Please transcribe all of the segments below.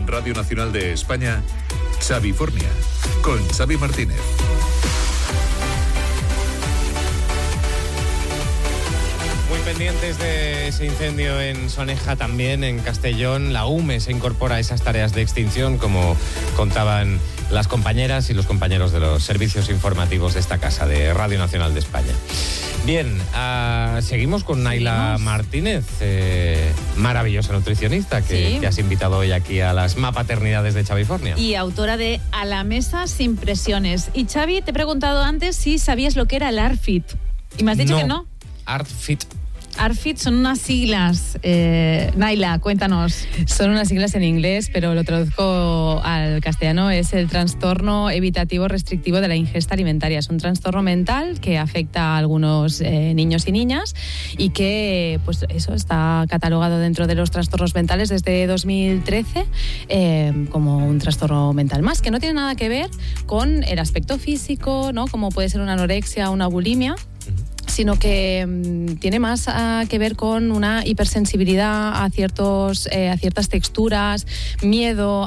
Radio Nacional de España, Xavifornia, con Xavi Martínez. Muy pendientes de ese incendio en Soneja, también en Castellón. La UME se incorpora a esas tareas de extinción, como contaban las compañeras y los compañeros de los servicios informativos de esta casa, de Radio Nacional de España. Bien, seguimos con Naila Martínez, maravillosa nutricionista que has invitado hoy aquí a las Mapaternidades de Xavifornia. Y autora de A la mesa sin presiones. Y Xavi, te he preguntado antes si sabías lo que era el ARFID. Y me has dicho que no. ARFID. ARFID son unas siglas. Naila, cuéntanos. Son unas siglas en inglés, pero lo traduzco al castellano. Es el trastorno evitativo restrictivo de la ingesta alimentaria. Es un trastorno mental que afecta a algunos niños y niñas y que, pues eso, está catalogado dentro de los trastornos mentales desde 2013 como un trastorno mental más, que no tiene nada que ver con el aspecto físico, ¿no? Como puede ser una anorexia o una bulimia, sino que tiene más que ver con una hipersensibilidad a ciertas texturas, miedo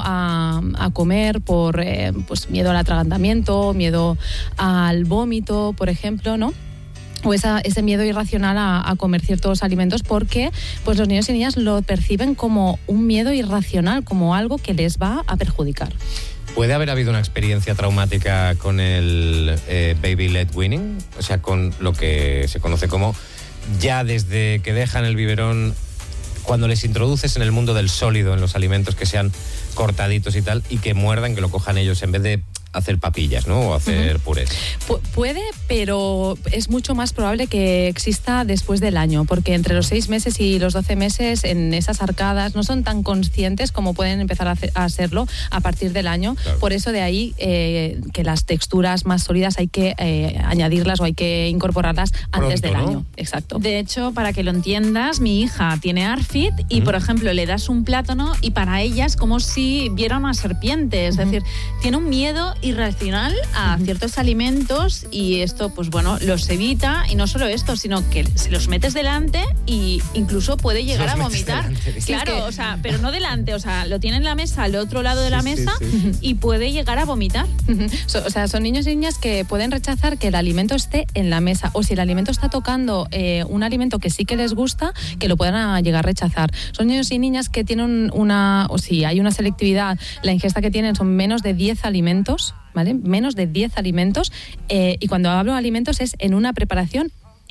a comer por pues miedo al atragantamiento, miedo al vómito, por ejemplo, ¿no? O ese miedo irracional a comer ciertos alimentos, porque pues los niños y niñas lo perciben como un miedo irracional, como algo que les va a perjudicar. ¿Puede haber habido una experiencia traumática con el baby-led weaning? O sea, con lo que se conoce como, ya desde que dejan el biberón, cuando les introduces en el mundo del sólido, en los alimentos que sean cortaditos y tal, y que muerdan, que lo cojan ellos en vez de hacer papillas, ¿no? O hacer purés. Puede, pero es mucho más probable que exista después del año, porque entre los 6 meses y los 12 meses en esas arcadas no son tan conscientes como pueden empezar a hacerlo a partir del año. Claro. Por eso de ahí que las texturas más sólidas hay que añadirlas o hay que incorporarlas antes del año. Exacto. De hecho, para que lo entiendas, mi hija tiene ARFID y, por ejemplo, le das un plátano y para ella es como si viera una serpiente. Es decir, tiene un miedo irracional a ciertos alimentos y esto, pues bueno, los evita. Y no solo esto, sino que se los metes delante y incluso puede llegar a vomitar. Claro, o sea, pero no delante, o sea, lo tiene en la mesa, al otro lado de la mesa y puede llegar a vomitar. O sea, son niños y niñas que pueden rechazar que el alimento esté en la mesa, o si el alimento está tocando un alimento que sí que les gusta, que lo puedan llegar a rechazar. Son niños y niñas que tienen o si hay una selectividad, la ingesta que tienen son menos de 10 alimentos, ¿vale? Menos de 10 alimentos, y cuando hablo de alimentos es en una preparación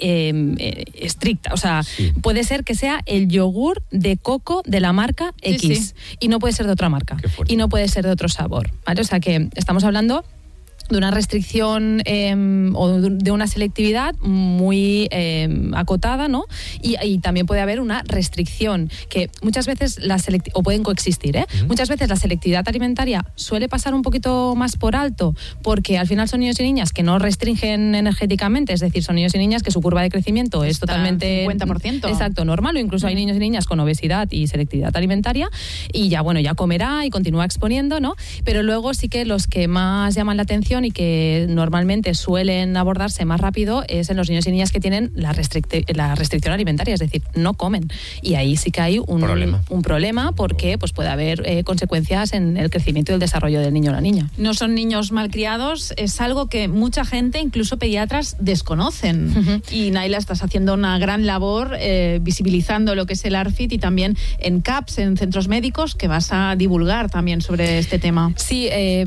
estricta, o sea, puede ser que sea el yogur de coco de la marca X y no puede ser de otra marca y no puede ser de otro sabor, ¿vale? O sea que estamos hablando de una restricción o de una selectividad muy acotada, ¿no? Y también puede haber una restricción, que muchas veces o pueden coexistir, ¿eh? Muchas veces la selectividad alimentaria suele pasar un poquito más por alto, porque al final son niños y niñas que no restringen energéticamente, es decir, son niños y niñas que su curva de crecimiento es totalmente 50%. Exacto, normal, o incluso hay niños y niñas con obesidad y selectividad alimentaria y ya, bueno, ya comerá y continúa exponiendo, ¿no? Pero luego sí que los que más llaman la atención y que normalmente suelen abordarse más rápido es en los niños y niñas que tienen la restricción alimentaria, es decir, no comen. Y ahí sí que hay un problema porque pues puede haber consecuencias en el crecimiento y el desarrollo del niño o la niña. No son niños malcriados, es algo que mucha gente, incluso pediatras, desconocen. Y Naila, estás haciendo una gran labor visibilizando lo que es el ARFID y también en CAPS, en centros médicos, que vas a divulgar también sobre este tema. Sí,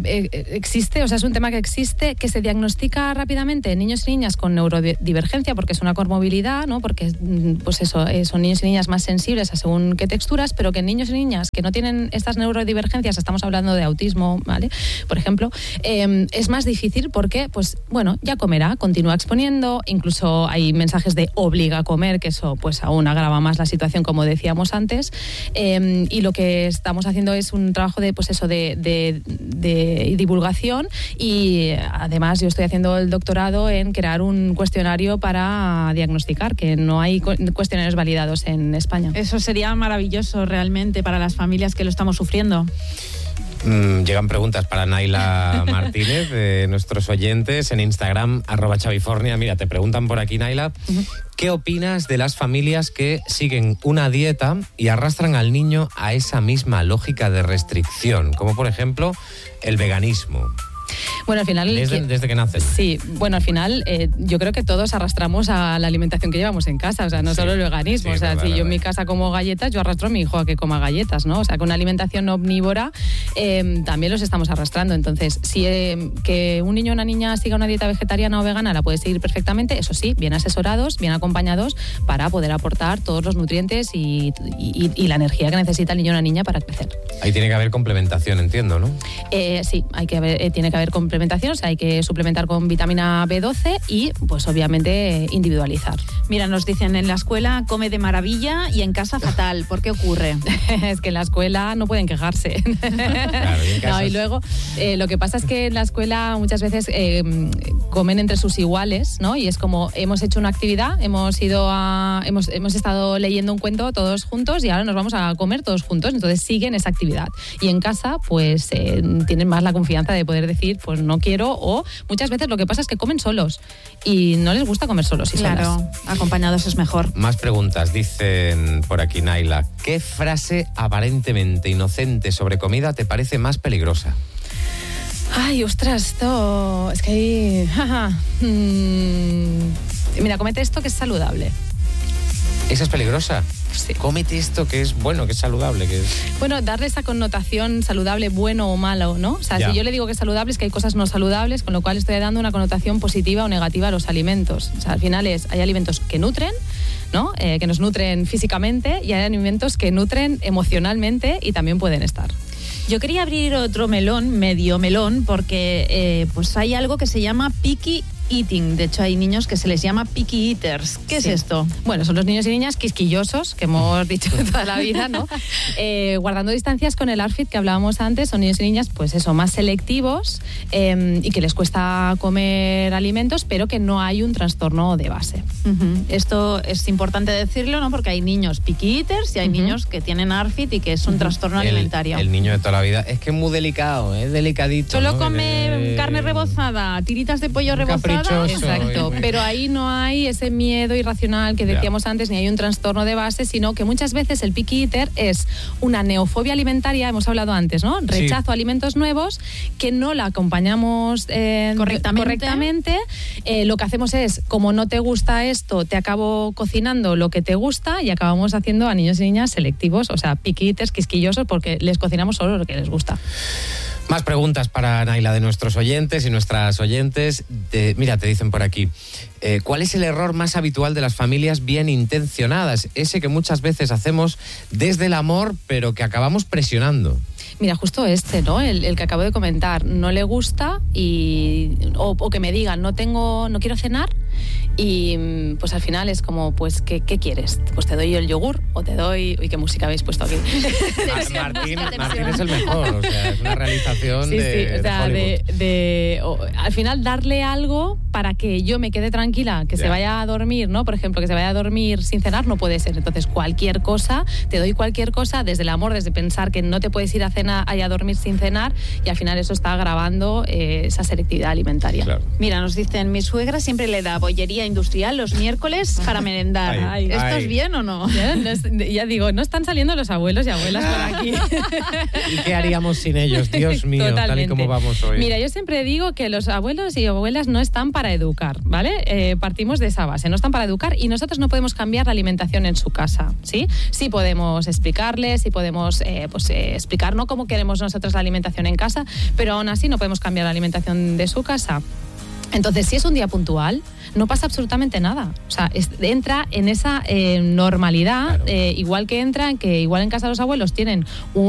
existe, o sea, es un tema que existe, que se diagnostica rápidamente en niños y niñas con neurodivergencia, porque es una comorbilidad, ¿no? Porque pues eso, son niños y niñas más sensibles a según qué texturas, pero que en niños y niñas que no tienen estas neurodivergencias, estamos hablando de autismo, ¿vale? Por ejemplo, es más difícil porque, pues bueno, ya comerá, continúa exponiendo, incluso hay mensajes de obliga a comer, que eso pues aún agrava más la situación, como decíamos antes, y lo que estamos haciendo es un trabajo de, pues eso, de divulgación, y además yo estoy haciendo el doctorado en crear un cuestionario para diagnosticar, que no hay cuestionarios validados en España. Eso sería maravilloso realmente para las familias que lo estamos sufriendo. Llegan preguntas para Naila Martínez de nuestros oyentes en Instagram, @Xavifornia. Mira, te preguntan por aquí, Naila, ¿qué opinas de las familias que siguen una dieta y arrastran al niño a esa misma lógica de restricción? Como por ejemplo el veganismo. Bueno, al final... Desde que nacen. Sí, bueno, al final yo creo que todos arrastramos a la alimentación que llevamos en casa, o sea, no solo el veganismo, o sea, si yo en mi casa como galletas, yo arrastro a mi hijo a que coma galletas, ¿no? O sea, con una alimentación omnívora también los estamos arrastrando. Entonces, si que un niño o una niña siga una dieta vegetariana o vegana, la puede seguir perfectamente, eso sí, bien asesorados, bien acompañados, para poder aportar todos los nutrientes y la energía que necesita el niño o la niña para crecer. Ahí tiene que haber complementación, entiendo, ¿no? Sí, tiene que haber complementación, o sea, hay que suplementar con vitamina B12 y, pues obviamente, individualizar. Mira, nos dicen, en la escuela come de maravilla y en casa fatal. ¿Por qué ocurre? Es que en la escuela no pueden quejarse. Claro, y en casa... No, y luego, lo que pasa es que en la escuela muchas veces comen entre sus iguales, ¿no? Y es como, hemos hecho una actividad, hemos estado leyendo un cuento todos juntos y ahora nos vamos a comer todos juntos, entonces siguen esa actividad. Y en casa, pues, tienen más la confianza de poder decir, pues no quiero, o muchas veces lo que pasa es que comen solos y no les gusta comer solos y claro, solas. acompañados es mejor. Más preguntas, dicen por aquí, Naila. ¿Qué frase aparentemente inocente sobre comida te parece más peligrosa? Ay, ostras, esto... Es que hay... Mira, comete esto que es saludable. ¿Esa es peligrosa? Sí. Cómete esto que es bueno, que es saludable, que es... Bueno, darle esa connotación saludable, bueno o malo, ¿no? O sea, Ya. si yo le digo que es saludable, es que hay cosas no saludables, con lo cual estoy dando una connotación positiva o negativa a los alimentos. O sea, al final hay alimentos que nutren, ¿no? Que nos nutren físicamente, y hay alimentos que nutren emocionalmente y también pueden estar. Yo quería abrir otro melón, medio melón, porque pues hay algo que se llama picky eating. De hecho, hay niños que se les llama picky eaters. ¿Qué es esto? Bueno, son los niños y niñas quisquillosos, que hemos dicho toda la vida, ¿no? Guardando distancias con el ARFID que hablábamos antes, son niños y niñas, pues eso, más selectivos y que les cuesta comer alimentos, pero que no hay un trastorno de base. Esto es importante decirlo, ¿no? Porque hay niños picky eaters y hay niños que tienen ARFID y que es un trastorno alimentario. El niño de toda la vida es que es muy delicado, es delicadito. Solo ¿no? come carne rebozada, tiritas de pollo rebozada. Exacto, pero ahí no hay ese miedo irracional que decíamos antes, ni hay un trastorno de base, sino que muchas veces el picky eater es una neofobia alimentaria, hemos hablado antes, ¿no? Rechazo a alimentos nuevos, que no la acompañamos correctamente. Lo que hacemos es, como no te gusta esto, te acabo cocinando lo que te gusta y acabamos haciendo a niños y niñas selectivos, o sea, picky eaters, quisquillosos, porque les cocinamos solo lo que les gusta. Más preguntas para Naila de nuestros oyentes y nuestras oyentes. Mira, te dicen por aquí, ¿cuál es el error más habitual de las familias bien intencionadas? Ese que muchas veces hacemos desde el amor, pero que acabamos presionando. Mira, justo ¿no? El que acabo de comentar, no le gusta o que me digan, no quiero cenar, y pues al final es como, pues, ¿qué quieres? Pues te doy el yogur o te doy... Uy, qué música habéis puesto aquí. Martín es el mejor, o sea, es una realización de Hollywood. Al final darle algo para que yo me quede tranquila, que se vaya a dormir, ¿no? Por ejemplo, que se vaya a dormir sin cenar no puede ser. Entonces, cualquier cosa, te doy cualquier cosa desde el amor, desde pensar que no te puedes ir a dormir sin cenar, y al final eso está agravando esa selectividad alimentaria. Claro. Mira, nos dicen, mi suegra siempre le da bollería industrial los miércoles para merendar. ¿Esto es bien o no? Ya digo, no están saliendo los abuelos y abuelas por aquí. ¿Y qué haríamos sin ellos? Dios mío, Totalmente. Tal y como vamos hoy. Mira, yo siempre digo que los abuelos y abuelas no están para educar, ¿vale? Partimos de esa base, no están para educar, y nosotros no podemos cambiar la alimentación en su casa, ¿sí? Sí podemos explicarles, sí podemos explicar, ¿no?, cómo queremos nosotros la alimentación en casa, pero aún así no podemos cambiar la alimentación de su casa. Entonces, si es un día puntual, no pasa absolutamente nada. O sea, entra en esa normalidad, claro. Igual que entra en que igual en casa los abuelos tienen un